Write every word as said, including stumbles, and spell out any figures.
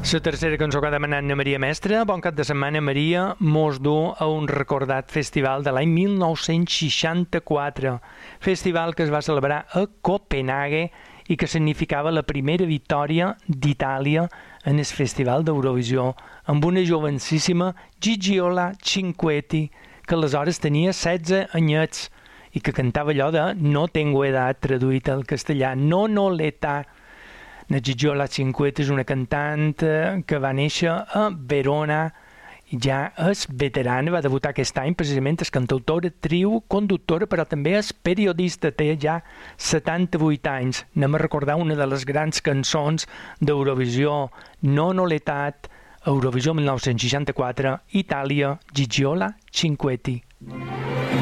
La tercera cançó que ha demanat na Maria Mestre. Bon cap de setmana, Maria. Mos du a un recordat festival de l'any mil nou-cents seixanta-quatre. Festival que es va celebrar a Copenhague i que significava la primera victòria d'Itàlia en el Festival d'Eurovisió, amb una jovencíssima Gigiola Cinquetti, que aleshores tenia setze anyets i que cantava allò de «No tengo edad», traduït al castellà, «No no l'età». La Gigiola Cinquetti és una cantant que va néixer a Verona i ja és veterana, va debutar aquest any precisament, és cantautora, actriu, conductora, però també és periodista, té ja setanta-vuit anys. Anem a recordar una de les grans cançons d'Eurovisió, No no l'etat, Eurovisió mil nou-cents seixanta-quatre, Itàlia, Gigiola Cinquetti.